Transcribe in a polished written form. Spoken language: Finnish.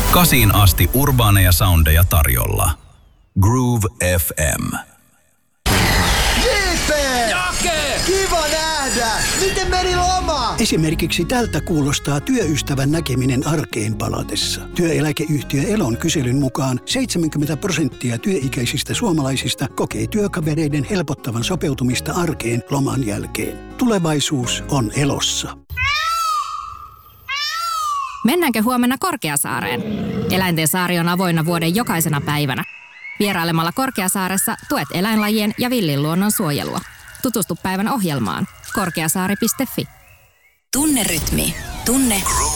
8 asti urbaaneja soundeja tarjolla. Groove FM. JP! Jake! Kiva nähdä! Miten meni loma? Esimerkiksi tältä kuulostaa työystävän näkeminen arkeen palatessa. Työeläkeyhtiö Elon kyselyn mukaan 70% työikäisistä suomalaisista kokee työkavereiden helpottavan sopeutumista arkeen loman jälkeen. Tulevaisuus on Elossa. Mennäänkö huomenna Korkeasaareen? Eläinten saari on avoinna vuoden jokaisena päivänä. Vierailemalla Korkeasaaressa tuet eläinlajien ja villin luonnon suojelua. Tutustu päivän ohjelmaan korkeasaari.fi. Tunne rytmi. Tunne